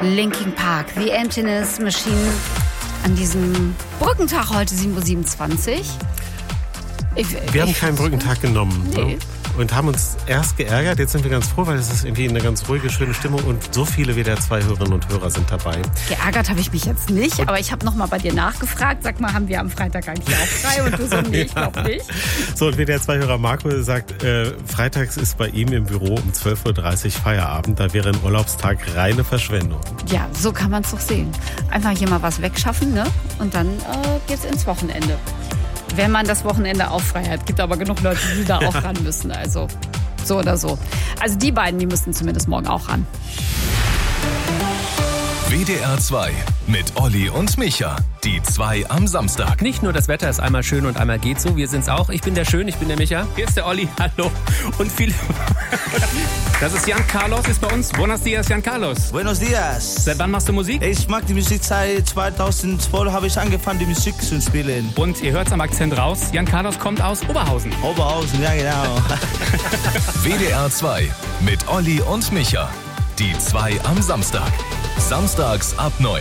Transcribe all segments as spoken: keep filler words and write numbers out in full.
Linkin Park, The Emptiness Machine, an diesem Brückentag heute sieben Uhr siebenundzwanzig. Ich, wir haben ich, keinen Brückentag genommen. Nee. Ne? Und haben uns erst geärgert. Jetzt sind wir ganz froh, weil es ist irgendwie eine ganz ruhige, schöne Stimmung und so viele W D R zwei Hörerinnen und Hörer sind dabei. Geärgert habe ich mich jetzt nicht, und aber ich habe noch mal bei dir nachgefragt. Sag mal, haben wir am Freitag eigentlich auch frei? Und du so, nee, ich glaube nicht. So, und W D R zwei Hörer Marco sagt, äh, freitags ist bei ihm im Büro um zwölf Uhr dreißig Feierabend. Da wäre ein Urlaubstag reine Verschwendung. Ja, so kann man es doch sehen. Einfach hier mal was wegschaffen, ne? Und dann äh, geht's ins Wochenende. Wenn man das Wochenende auch frei hat. Gibt aber genug Leute, die da auch ran müssen. Also so oder so. Also die beiden, die müssen zumindest morgen auch ran. W D R zwei mit Olli und Micha. Die zwei am Samstag. Nicht nur das Wetter ist einmal schön und einmal geht so, wir sind's auch. Ich bin der Schön, ich bin der Micha. Hier ist der Olli, hallo. Und viele... Das ist Jan Carlos, ist bei uns. Buenos dias, Jan Carlos. Buenos dias. Seit wann machst du Musik? Ich mag die Musik seit zweitausendzwölf, habe ich angefangen, die Musik zu spielen. Und ihr hört's am Akzent raus, Jan Carlos kommt aus Oberhausen. Oberhausen, ja genau. W D R zwei mit Olli und Micha. Die zwei am Samstag. Samstags ab neun.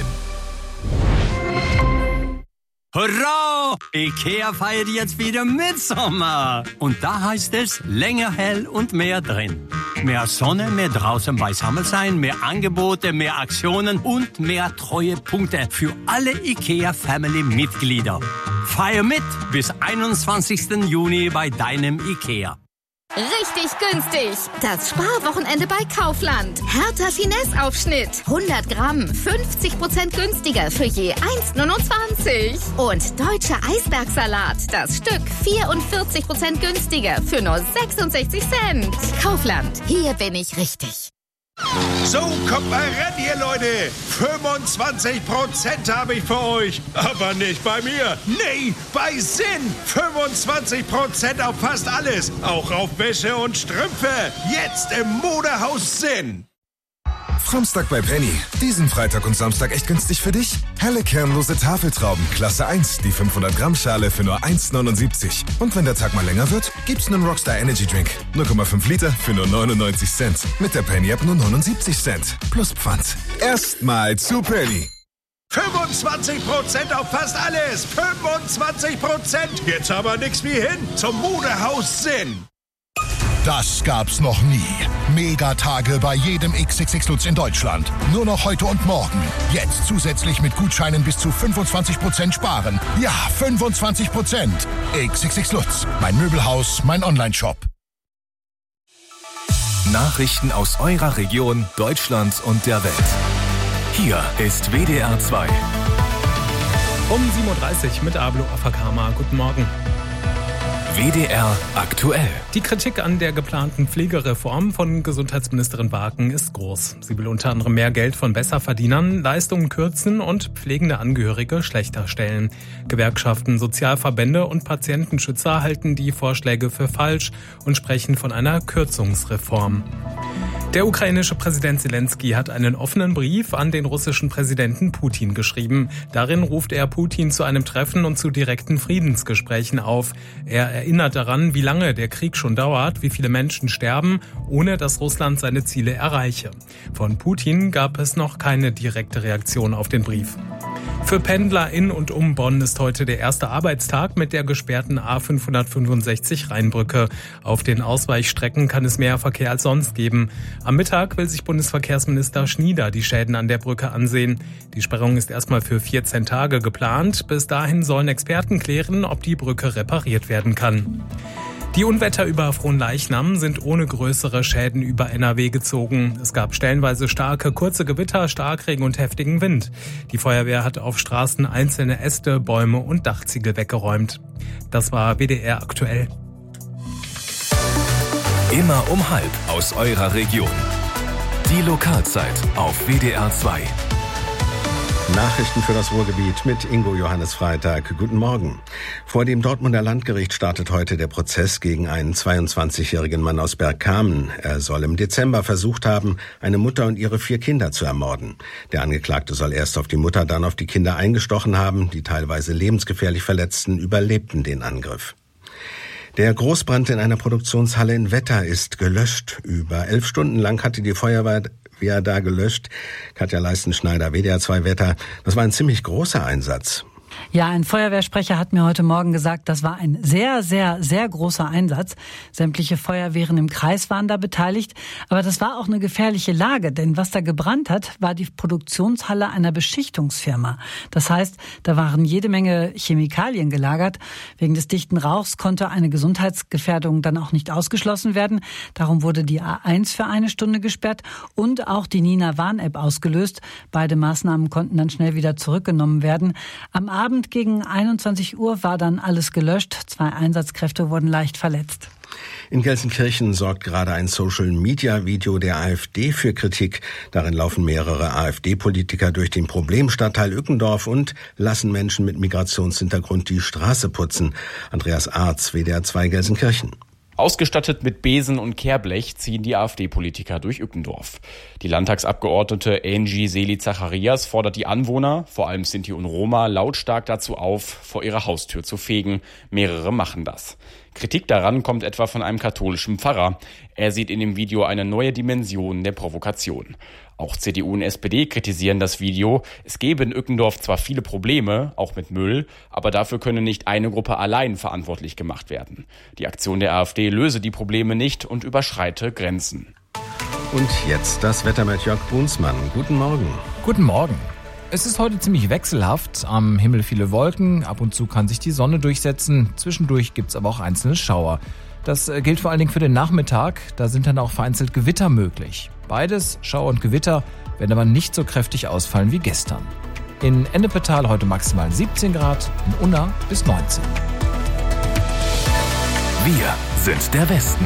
Hurra! Ikea feiert jetzt wieder Mitsommer. Und da heißt es länger hell und mehr drin. Mehr Sonne, mehr draußen beisammen sein, mehr Angebote, mehr Aktionen und mehr Treuepunkte für alle Ikea-Family-Mitglieder. Feier mit bis einundzwanzigsten Juni bei deinem Ikea. Richtig günstig. Das Sparwochenende bei Kaufland. Hertha Finesse-Aufschnitt. hundert Gramm, fünfzig Prozent günstiger für je eins Komma neunundzwanzig. Und deutscher Eisbergsalat. Das Stück vierundvierzig Prozent günstiger für nur sechsundsechzig Cent. Kaufland. Hier bin ich richtig. So, kommt mal ran, ihr Leute. fünfundzwanzig Prozent habe ich für euch. Aber nicht bei mir. Nee, bei Sinn. fünfundzwanzig Prozent auf fast alles. Auch auf Wäsche und Strümpfe. Jetzt im Modehaus Sinn. Samstag bei Penny. Diesen Freitag und Samstag echt günstig für dich? Helle kernlose Tafeltrauben, Klasse eins, die fünfhundert Gramm Schale für nur eins Komma neunundsiebzig. Und wenn der Tag mal länger wird, gibt's einen Rockstar Energy Drink. null Komma fünf Liter für nur neunundneunzig Cent. Mit der Penny-App nur neunundsiebzig Cent. Plus Pfand. Erstmal zu Penny. fünfundzwanzig Prozent auf fast alles. fünfundzwanzig Prozent. Jetzt aber nix wie hin zum Modehaus Sinn. Das gab's noch nie. Megatage bei jedem X X X Lutz in Deutschland. Nur noch heute und morgen. Jetzt zusätzlich mit Gutscheinen bis zu fünfundzwanzig Prozent sparen. Ja, fünfundzwanzig Prozent. X X X Lutz. Mein Möbelhaus, mein Onlineshop. Nachrichten aus eurer Region, Deutschland und der Welt. Hier ist W D R zwei. Um sieben Uhr dreißig mit Ablo Afakama. Guten Morgen. W D R aktuell. Die Kritik an der geplanten Pflegereform von Gesundheitsministerin Barken ist groß. Sie will unter anderem mehr Geld von Besserverdienern, Leistungen kürzen und pflegende Angehörige schlechter stellen. Gewerkschaften, Sozialverbände und Patientenschützer halten die Vorschläge für falsch und sprechen von einer Kürzungsreform. Der ukrainische Präsident Zelensky hat einen offenen Brief an den russischen Präsidenten Putin geschrieben. Darin ruft er Putin zu einem Treffen und zu direkten Friedensgesprächen auf. Er erinnert daran, wie lange der Krieg schon dauert, wie viele Menschen sterben, ohne dass Russland seine Ziele erreiche. Von Putin gab es noch keine direkte Reaktion auf den Brief. Für Pendler in und um Bonn ist heute der erste Arbeitstag mit der gesperrten A fünfhundertfünfundsechzig Rheinbrücke. Auf den Ausweichstrecken kann es mehr Verkehr als sonst geben. Am Mittag will sich Bundesverkehrsminister Schnieder die Schäden an der Brücke ansehen. Die Sperrung ist erstmal für vierzehn Tage geplant. Bis dahin sollen Experten klären, ob die Brücke repariert werden kann. Die Unwetter über Fronleichnam sind ohne größere Schäden über N R W gezogen. Es gab stellenweise starke, kurze Gewitter, Starkregen und heftigen Wind. Die Feuerwehr hat auf Straßen einzelne Äste, Bäume und Dachziegel weggeräumt. Das war W D R aktuell. Immer um halb aus eurer Region. Die Lokalzeit auf W D R zwei. Nachrichten für das Ruhrgebiet mit Ingo Johannes Freitag. Guten Morgen. Vor dem Dortmunder Landgericht startet heute der Prozess gegen einen zweiundzwanzigjährigen Mann aus Bergkamen. Er soll im Dezember versucht haben, eine Mutter und ihre vier Kinder zu ermorden. Der Angeklagte soll erst auf die Mutter, dann auf die Kinder eingestochen haben. Die teilweise lebensgefährlich Verletzten überlebten den Angriff. Der Großbrand in einer Produktionshalle in Wetter ist gelöscht. Über elf Stunden lang hatte die Feuerwehr Feuerwehr da gelöscht. Katja Leistenschneider, W D R zwei Wetter. Das war ein ziemlich großer Einsatz. Ja, ein Feuerwehrsprecher hat mir heute Morgen gesagt, das war ein sehr, sehr, sehr großer Einsatz. Sämtliche Feuerwehren im Kreis waren da beteiligt. Aber das war auch eine gefährliche Lage, denn was da gebrannt hat, war die Produktionshalle einer Beschichtungsfirma. Das heißt, da waren jede Menge Chemikalien gelagert. Wegen des dichten Rauchs konnte eine Gesundheitsgefährdung dann auch nicht ausgeschlossen werden. Darum wurde die A eins für eine Stunde gesperrt und auch die Nina Warn-App ausgelöst. Beide Maßnahmen konnten dann schnell wieder zurückgenommen werden. Am Abend gegen einundzwanzig Uhr war dann alles gelöscht. Zwei Einsatzkräfte wurden leicht verletzt. In Gelsenkirchen sorgt gerade ein Social-Media-Video der AfD für Kritik. Darin laufen mehrere AfD-Politiker durch den Problemstadtteil Ückendorf und lassen Menschen mit Migrationshintergrund die Straße putzen. Andreas Arz, W D R zwei Gelsenkirchen. Ausgestattet mit Besen und Kehrblech ziehen die AfD-Politiker durch Ückendorf. Die Landtagsabgeordnete Angie Seli-Zacharias fordert die Anwohner, vor allem Sinti und Roma, lautstark dazu auf, vor ihrer Haustür zu fegen. Mehrere machen das. Kritik daran kommt etwa von einem katholischen Pfarrer. Er sieht in dem Video eine neue Dimension der Provokation. Auch C D U und S P D kritisieren das Video. Es gebe in Ückendorf zwar viele Probleme, auch mit Müll, aber dafür könne nicht eine Gruppe allein verantwortlich gemacht werden. Die Aktion der AfD löse die Probleme nicht und überschreite Grenzen. Und jetzt das Wetter mit Jörg Brunsmann. Guten Morgen. Guten Morgen. Es ist heute ziemlich wechselhaft. Am Himmel viele Wolken, ab und zu kann sich die Sonne durchsetzen. Zwischendurch gibt's aber auch einzelne Schauer. Das gilt vor allen Dingen für den Nachmittag. Da sind dann auch vereinzelt Gewitter möglich. Beides, Schauer und Gewitter, werden aber nicht so kräftig ausfallen wie gestern. In Ennepetal heute maximal siebzehn Grad, in Unna bis neunzehn. Wir sind der Westen.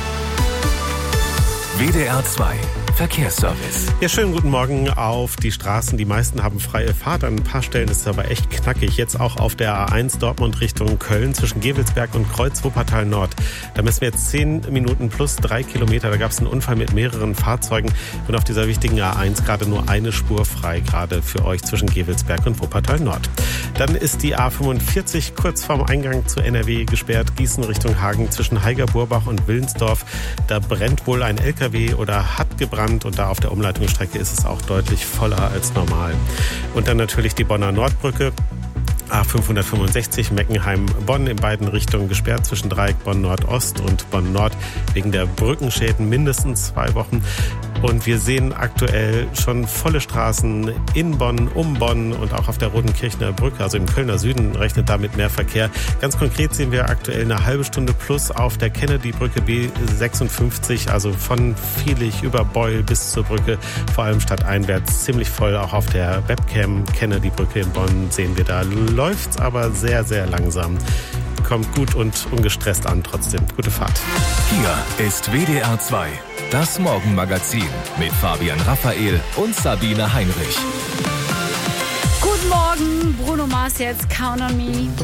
W D R zwei Verkehrsservice. Ja, schönen guten Morgen auf die Straßen. Die meisten haben freie Fahrt. An ein paar Stellen ist es aber echt knackig. Jetzt auch auf der A eins Dortmund Richtung Köln zwischen Gevelsberg und Kreuz Wuppertal Nord. Da müssen wir jetzt zehn Minuten plus drei Kilometer. Da gab es einen Unfall mit mehreren Fahrzeugen. Und auf dieser wichtigen A eins gerade nur eine Spur frei, gerade für euch zwischen Gevelsberg und Wuppertal Nord. Dann ist die A fünfundvierzig kurz vorm Eingang zu N R W gesperrt. Gießen Richtung Hagen zwischen Heiger-Burbach und Willensdorf. Da brennt wohl ein L K W oder hat gebrannt. Und da auf der Umleitungsstrecke ist es auch deutlich voller als normal. Und dann natürlich die Bonner Nordbrücke. A fünfhundertfünfundsechzig Meckenheim-Bonn in beiden Richtungen gesperrt zwischen Dreieck Bonn-Nordost und Bonn-Nord wegen der Brückenschäden mindestens zwei Wochen. Und wir sehen aktuell schon volle Straßen in Bonn, um Bonn und auch auf der Rodenkirchener Brücke, also im Kölner Süden, rechnet damit mehr Verkehr. Ganz konkret sehen wir aktuell eine halbe Stunde plus auf der Kennedy-Brücke B sechsundfünfzig, also von Viehlich über Beul bis zur Brücke, vor allem stadteinwärts ziemlich voll. Auch auf der Webcam Kennedy-Brücke in Bonn sehen wir da, läuft's aber sehr, sehr langsam. Kommt gut und ungestresst an trotzdem. Gute Fahrt. Hier ist W D R zwei, das Morgenmagazin mit Fabian Raphael und Sabine Heinrich. Guten Morgen, Bruno Mars jetzt, Count on Me.